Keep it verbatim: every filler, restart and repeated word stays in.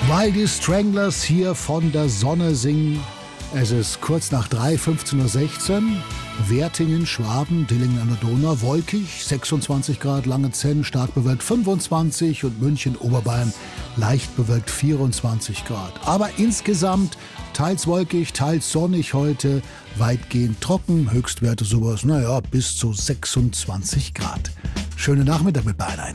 Weil die Stranglers hier von der Sonne singen. Es ist kurz nach drei, fünfzehn Uhr sechzehn. Wertingen, Schwaben, Dillingen an der Donau, wolkig, sechsundzwanzig Grad, Langenzenn, stark bewölkt fünfundzwanzig und München, Oberbayern, leicht bewölkt vierundzwanzig Grad. Aber insgesamt teils wolkig, teils sonnig heute, weitgehend trocken, Höchstwerte sowas, naja, bis zu sechsundzwanzig Grad. Schönen Nachmittag mit Bayern eins.